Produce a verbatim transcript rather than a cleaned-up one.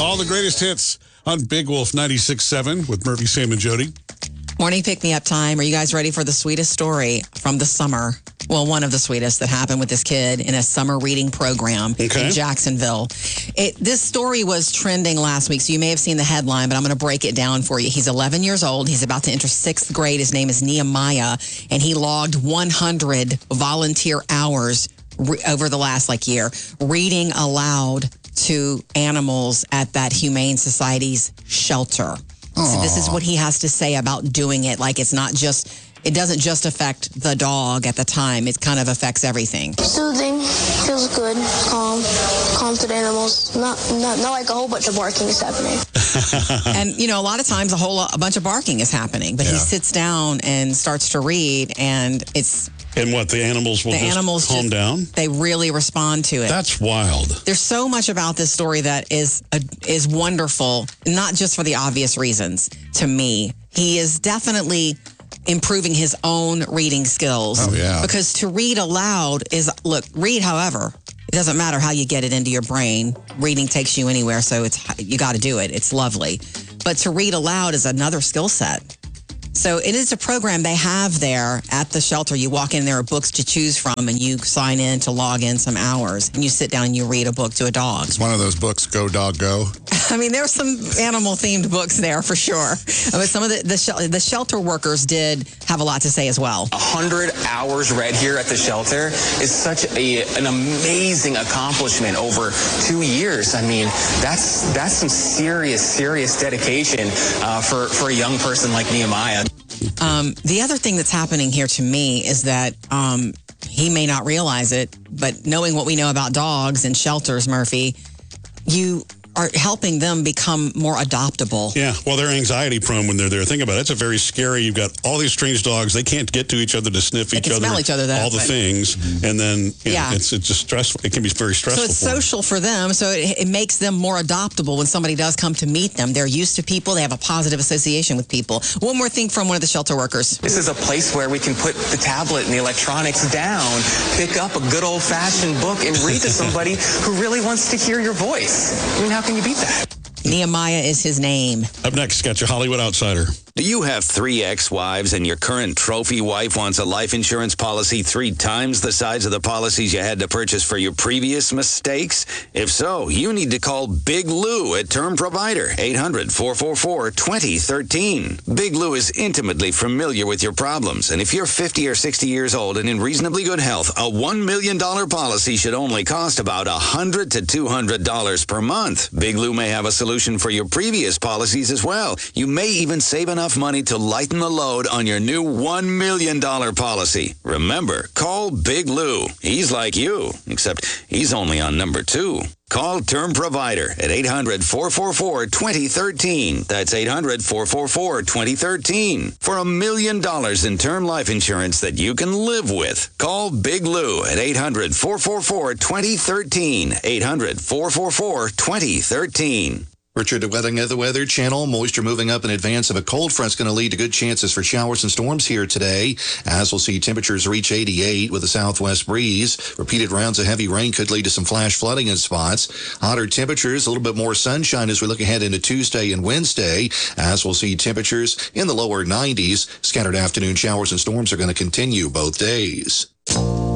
All the greatest hits on Big Wolf ninety-six point seven with Murphy, Sam, and Jody. Morning pick-me-up time. Are you guys ready for the sweetest story from the summer? Well, one of the sweetest that happened with this kid in a summer reading program okay. in Jacksonville. It, this story was trending last week, so you may have seen the headline, but I'm going to break it down for you. He's eleven years old. He's about to enter sixth grade. His name is Nehemiah, and he logged one hundred volunteer hours re- over the last like year reading aloud to animals at that Humane Society's shelter. Aww. So this is what he has to say about doing it. Like it's not just, it doesn't just affect the dog at the time. It kind of affects everything. Soothing, feels good, calm, calm to the animals. Not, not, not like a whole bunch of barking is happening. And, you know, a lot of times a whole a bunch of barking is happening, but yeah. he sits down and starts to read, and it's... And what, the animals will the just animals calm just, down? They really respond to it. That's wild. There's so much about this story that is uh, is wonderful, not just for the obvious reasons to me. He is definitely improving his own reading skills. Oh, yeah. Because to read aloud is, look, read however. It doesn't matter how you get it into your brain. Reading takes you anywhere, so it's you got to do it. It's lovely. But to read aloud is another skill set. So it is a program they have there at the shelter. You walk in, there are books to choose from, and you sign in to log in some hours, and you sit down and you read a book to a dog. It's one of those books, Go Dog Go. I mean, there's some animal-themed books there for sure. But some of the the, shel- the shelter workers did have a lot to say as well. A hundred hours read here at the shelter is such a an amazing accomplishment over two years. I mean, that's that's some serious, serious dedication uh, for, for a young person like Nehemiah. Um, the other thing that's happening here to me is that um, he may not realize it, but knowing what we know about dogs and shelters, Murphy, you are helping them become more adoptable. Yeah, well, they're anxiety prone when they're there. Think about it. It's a very scary, you've got all these strange dogs. They can't get to each other to sniff they each can other. Smell each other, though, all the but, things. And then, you yeah. know, it's, it's just stressful. It can be very stressful. So it's for social for them. So it, it makes them more adoptable when somebody does come to meet them. They're used to people. They have a positive association with people. One more thing from one of the shelter workers. This is a place where we can put the tablet and the electronics down, pick up a good old-fashioned book, and read to somebody who really wants to hear your voice. I mean, how can you beat that? Nehemiah is his name. Up next, got your Hollywood Outsider. Do you have three ex-wives and your current trophy wife wants a life insurance policy three times the size of the policies you had to purchase for your previous mistakes? If so, you need to call Big Lou at Term Provider, eight hundred, four four four, two zero one three. Big Lou is intimately familiar with your problems, and if you're fifty or sixty years old and in reasonably good health, a one million dollars policy should only cost about one hundred to two hundred dollars per month. Big Lou may have a solution for your previous policies as well. You may even save enough money to lighten the load on your new one million dollars policy. Remember, call Big Lou. He's like you, except he's only on number two. Call Term Provider at eight hundred, four four four, two zero one three. That's eight hundred, four four four, two zero one three. For a million dollars in term life insurance that you can live with. Call Big Lou at eight hundred, four four four, two zero one three. eight hundred, four four four, two zero one three. Richard, the weather, the weather channel. Moisture moving up in advance of a cold front's going to lead to good chances for showers and storms here today, as we'll see temperatures reach eighty-eight with a southwest breeze. Repeated rounds of heavy rain could lead to some flash flooding in spots. Hotter temperatures, a little bit more sunshine as we look ahead into Tuesday and Wednesday, as we'll see temperatures in the lower nineties. Scattered afternoon showers and storms are going to continue both days.